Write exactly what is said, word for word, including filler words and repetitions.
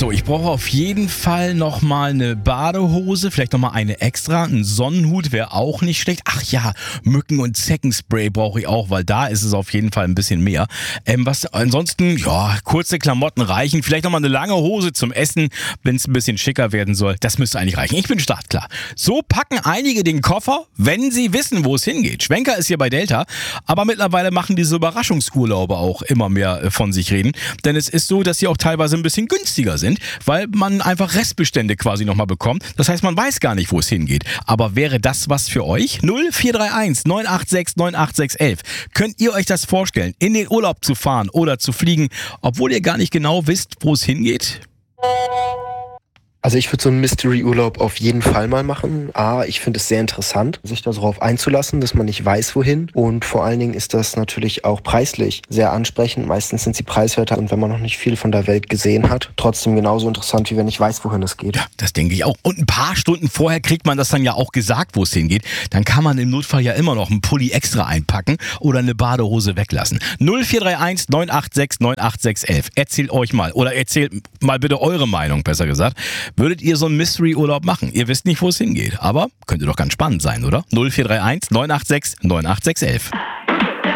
So, ich brauche auf jeden Fall nochmal eine Badehose, vielleicht nochmal eine extra. Ein Sonnenhut wäre auch nicht schlecht. Ach ja, Mücken- und Zeckenspray brauche ich auch, weil da ist es auf jeden Fall ein bisschen mehr. Ähm, was ansonsten, ja, kurze Klamotten reichen. Vielleicht nochmal eine lange Hose zum Essen, wenn es ein bisschen schicker werden soll. Das müsste eigentlich reichen. Ich bin startklar. So packen einige den Koffer, wenn sie wissen, wo es hingeht. Schwenker ist hier bei Delta, aber mittlerweile machen diese Überraschungsurlaube auch immer mehr von sich reden. Denn es ist so, dass sie auch teilweise ein bisschen günstiger sind, weil man einfach Restbestände quasi nochmal bekommt. Das heißt, man weiß gar nicht, wo es hingeht. Aber wäre das was für euch? null vier drei eins neun acht sechs neun acht sechs eins eins. Könnt ihr euch das vorstellen, in den Urlaub zu fahren oder zu fliegen, obwohl ihr gar nicht genau wisst, wo es hingeht? Also ich würde so einen Mystery-Urlaub auf jeden Fall mal machen. A, ich finde es sehr interessant, sich darauf einzulassen, dass man nicht weiß, wohin. Und vor allen Dingen ist das natürlich auch preislich sehr ansprechend. Meistens sind sie preiswerter und wenn man noch nicht viel von der Welt gesehen hat, trotzdem genauso interessant, wie wenn ich weiß, wohin es geht. Ja, das denke ich auch. Und ein paar Stunden vorher kriegt man das dann ja auch gesagt, wo es hingeht. Dann kann man im Notfall ja immer noch einen Pulli extra einpacken oder eine Badehose weglassen. null vier drei eins neun acht sechs neun acht sechs eins eins. Erzählt euch mal oder erzählt mal bitte eure Meinung, besser gesagt. Würdet ihr so einen Mystery-Urlaub machen? Ihr wisst nicht, wo es hingeht, aber könnte doch ganz spannend sein, oder? null vier drei eins neun acht sechs neun acht sechs eins eins.